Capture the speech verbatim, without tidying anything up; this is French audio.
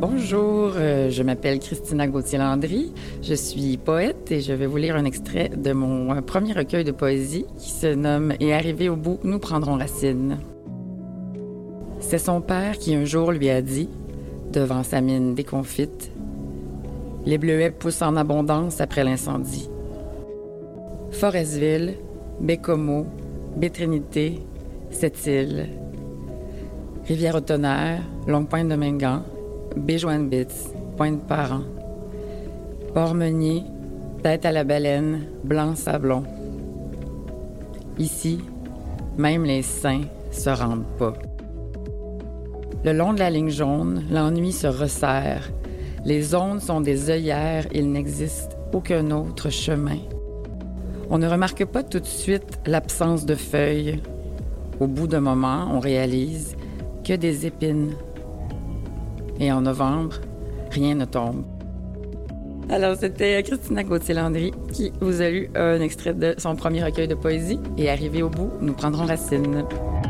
Bonjour, euh, je m'appelle Christina Gauthier-Landry. Je suis poète et je vais vous lire un extrait de mon euh, premier recueil de poésie qui se nomme « Et arrivé au bout, nous prendrons racine ». C'est son père qui un jour lui a dit, devant sa mine déconfite, « Les bleuets poussent en abondance après l'incendie. » Forestville, Bécomo, Baie-Trinité, Sept-Îles, Rivière-au-Tonnerre, Longue-Pointe-de-Mingan, Baie-Joinville, Pointe-Parent, Port-Meunier, Tête-à-la-Baleine, Blanc-Sablon. Ici, même les saints se rendent pas. Le long de la ligne jaune, l'ennui se resserre. Les zones sont des œillères, il n'existe aucun autre chemin. On ne remarque pas tout de suite l'absence de feuilles. Au bout d'un moment, on réalise que des épines. Et en novembre, rien ne tombe. Alors, c'était Christina Gauthier-Landry qui vous a lu un extrait de son premier recueil de poésie. Et arrivé au bout, nous prendrons racine.